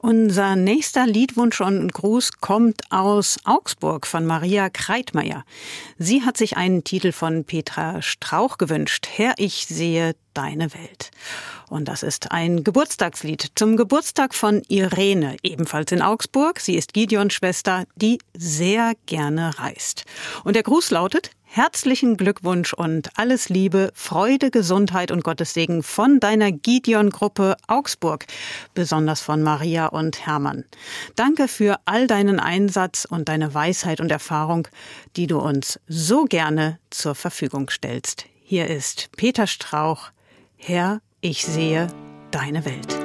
Unser nächster Liedwunsch und Gruß kommt aus Augsburg von Maria Kreitmeier. Sie hat sich einen Titel von Petra Strauch gewünscht. Herr, ich sehe deine Welt. Und das ist ein Geburtstagslied zum Geburtstag von Irene, ebenfalls in Augsburg. Sie ist Gideons Schwester, die sehr gerne reist. Und der Gruß lautet: Herzlichen Glückwunsch und alles Liebe, Freude, Gesundheit und Gottes Segen von deiner Gideon-Gruppe Augsburg, besonders von Maria und Hermann. Danke für all deinen Einsatz und deine Weisheit und Erfahrung, die du uns so gerne zur Verfügung stellst. Hier ist Peter Strauch. Herr, ich sehe deine Welt.